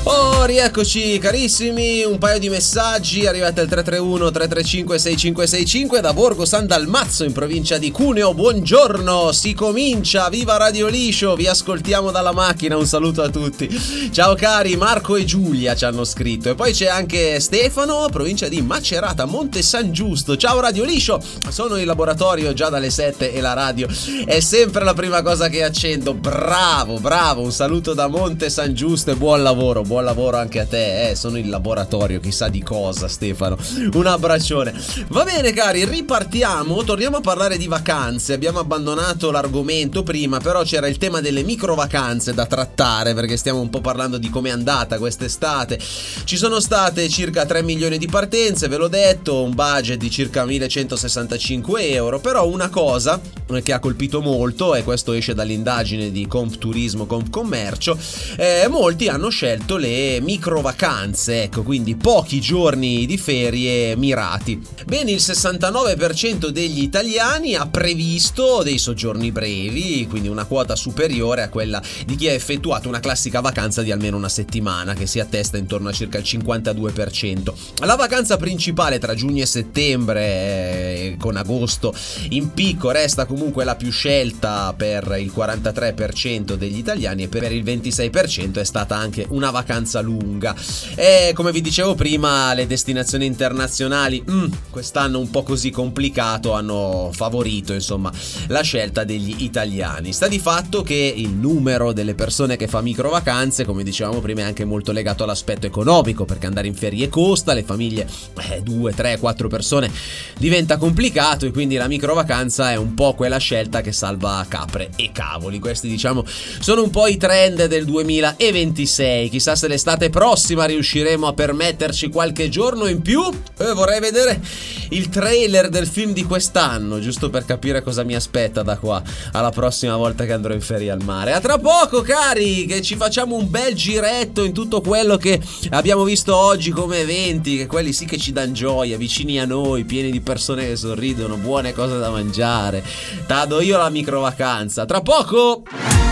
Rieccoci carissimi, un paio di messaggi arrivati al 331 335 6565 da Borgo San Dalmazzo in provincia di Cuneo. Buongiorno, si comincia, viva Radio Liscio, vi ascoltiamo dalla macchina, un saluto a tutti. Ciao cari, Marco e Giulia ci hanno scritto, e poi c'è anche Stefano, provincia di Macerata, Monte San Giusto. Ciao Radio Liscio, sono in laboratorio già dalle 7 e la radio è sempre la prima cosa che accendo. Bravo, un saluto da Monte San Giusto e buon lavoro anche a te, sono in laboratorio, chissà di cosa, Stefano. Un abbraccione. Va bene cari, ripartiamo, torniamo a parlare di vacanze. Abbiamo abbandonato l'argomento prima, però c'era il tema delle micro vacanze da trattare, perché stiamo un po' parlando di com'è andata quest'estate. Ci sono state circa 3 milioni di partenze, ve l'ho detto, un budget di circa 1165 euro, però una cosa che ha colpito molto, e questo esce dall'indagine di Confturismo, Confcommercio, molti hanno scelto le micro vacanze, ecco, quindi pochi giorni di ferie mirati. Bene, il 69% degli italiani ha previsto dei soggiorni brevi, quindi una quota superiore a quella di chi ha effettuato una classica vacanza di almeno una settimana, che si attesta intorno a circa il 52%. La vacanza principale tra giugno e settembre, con agosto in picco, resta comunque la più scelta per il 43% degli italiani, e per il 26% è stata anche una vacanza lunga. E come vi dicevo prima, le destinazioni internazionali quest'anno un po' così complicato hanno favorito insomma la scelta degli italiani. Sta di fatto che il numero delle persone che fa micro vacanze, come dicevamo prima, è anche molto legato all'aspetto economico, perché andare in ferie costa, le famiglie 2, 3, 4 persone diventa complicato, e quindi la micro vacanza è un po' quella scelta che salva capre e cavoli. Questi diciamo sono un po' i trend del 2026. Chissà se l'estate prossima riusciremo a permetterci qualche giorno in più. Vorrei vedere il trailer del film di quest'anno, giusto per capire cosa mi aspetta da qua alla prossima volta che andrò in ferie al mare. A tra poco cari, che ci facciamo un bel giretto in tutto quello che abbiamo visto oggi come eventi, che quelli sì che ci danno gioia, vicini a noi, pieni di persone che sorridono, buone cose da mangiare. T'ado io la micro vacanza, tra poco.